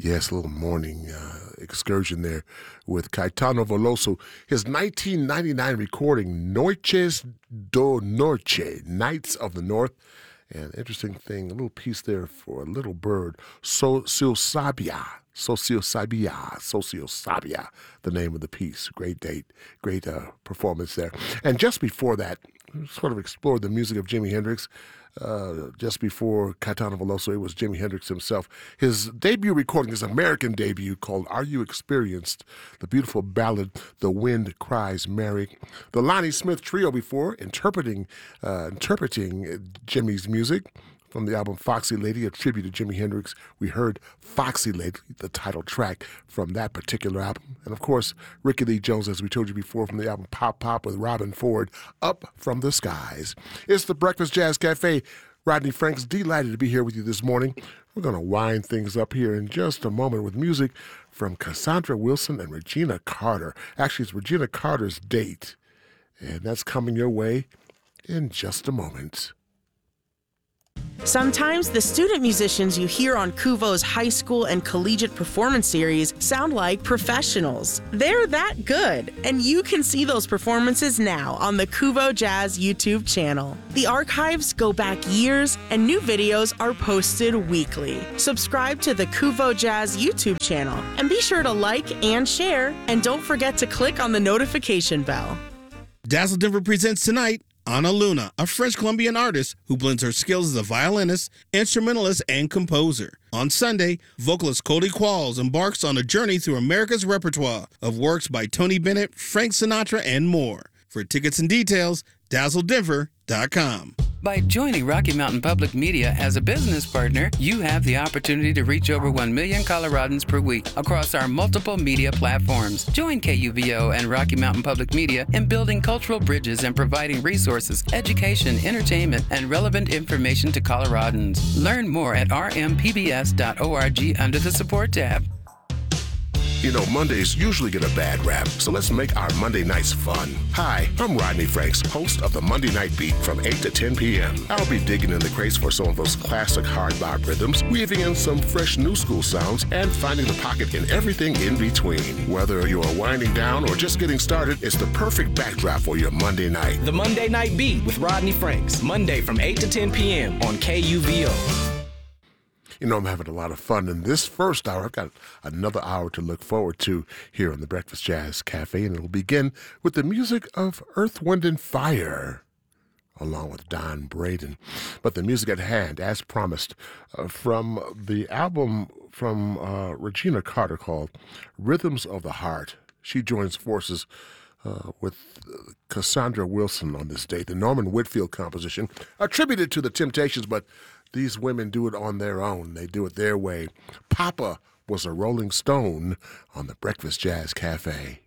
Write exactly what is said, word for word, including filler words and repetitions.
Yes, a little morning uh, excursion there with Caetano Veloso. His nineteen ninety-nine recording, Noches do Norte, Nights of the North. And interesting thing, a little piece there for a little bird, Sociosabia. Sociosabia, Sociosabia, the name of the piece. Great date, great uh, performance there. And just before that, sort of explored the music of Jimi Hendrix. Uh, just before Caetano Veloso, it was Jimi Hendrix himself. His debut recording, his American debut, called Are You Experienced? The beautiful ballad, The Wind Cries Mary. The Lonnie Smith Trio before, interpreting, uh, interpreting Jimmy's music. From the album Foxy Lady, a tribute to Jimi Hendrix, we heard Foxy Lady, the title track from that particular album. And of course, Ricky Lee Jones, as we told you before, from the album Pop Pop with Robin Ford, Up from the Skies. It's the Breakfast Jazz Cafe. Rodney Franks, delighted to be here with you this morning. We're going to wind things up here in just a moment with music from Cassandra Wilson and Regina Carter. Actually, it's Regina Carter's date, and that's coming your way in just a moment. Sometimes the student musicians you hear on Kuvo's high school and collegiate performance series sound like professionals. They're that good, and you can see those performances now on the Kuvo Jazz YouTube channel. The archives go back years, and new videos are posted weekly. Subscribe to the Kuvo Jazz YouTube channel, and be sure to like and share, and don't forget to click on the notification bell. Dazzle Denver presents tonight Ana Luna, a French Colombian artist who blends her skills as a violinist, instrumentalist, and composer. On Sunday, vocalist Cody Qualls embarks on a journey through America's repertoire of works by Tony Bennett, Frank Sinatra, and more. For tickets and details, dazzle denver dot com. By joining Rocky Mountain Public Media as a business partner, you have the opportunity to reach over one million Coloradans per week across our multiple media platforms. Join K U V O and Rocky Mountain Public Media in building cultural bridges and providing resources, education, entertainment, and relevant information to Coloradans. Learn more at r m p b s dot org under the Support tab. You know, Mondays usually get a bad rap, so let's make our Monday nights fun. Hi, I'm Rodney Franks, host of the Monday Night Beat from eight to ten p.m. I'll be digging in the crates for some of those classic hard bop rhythms, weaving in some fresh new school sounds, and finding the pocket in everything in between. Whether you're winding down or just getting started, it's the perfect backdrop for your Monday night. The Monday Night Beat with Rodney Franks, Monday from eight to ten p.m. on K U V O. You know, I'm having a lot of fun in this first hour. I've got another hour to look forward to here on the Breakfast Jazz Cafe, and it'll begin with the music of Earth, Wind, and Fire, along with Don Braden. But the music at hand, as promised, uh, from the album from uh, Regina Carter called Rhythms of the Heart. She joins forces uh, with uh, Cassandra Wilson on this date, the Norman Whitfield composition, attributed to the Temptations, but these women do it on their own. They do it their way. Papa was a Rolling Stone on the Breakfast Jazz Cafe.